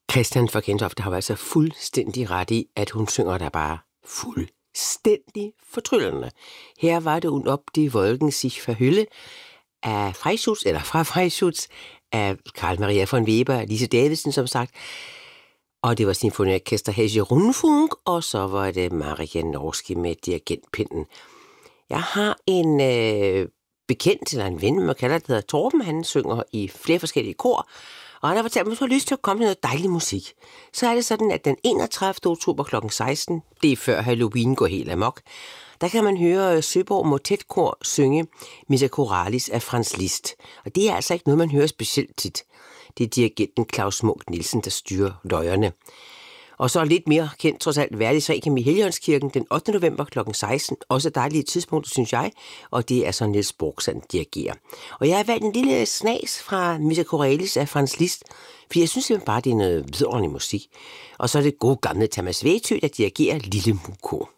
Christian fra Gentofte har altså fuldstændig ret i, at hun synger der bare fuldstændig fortryllende. Her var det un op die Wolken sich verhülle af Freischutz, eller fra Freischutz, af Carl Maria von Weber, Lise Davidsen som sagt, og det var Symfoniorkester Hesse Rundfunk, og så var det Maria Norski med dirigentpinden. Jeg har en bekendt, eller en ven, man kalder det, hedder Torben, han synger i flere forskellige kor, og han har fortalt mig, at du har lyst til at komme med noget dejlig musik. Så er det sådan, at den 31. oktober kl. 16, det er før Halloween går helt amok, der kan man høre Søborg Motetkor synge Missa Choralis af Franz Liszt. Og det er altså ikke noget, man hører specielt tit. Det er dirigenten Claus Munk Nielsen, der styrer løjerne. Og så lidt mere kendt, trods alt, Verdis Requiem i Helligåndskirken den 8. november kl. 16. Også dejlige tidspunkter, synes jeg. Og det er så Niels Borgsand dirigerer. Og jeg har valgt en lille snas fra Missa Choralis af Franz Liszt, fordi jeg synes simpelthen bare, det er noget vidunderlig musik. Og så er det gode gamle Thomas Vætø, der dirigerer Lille Muko.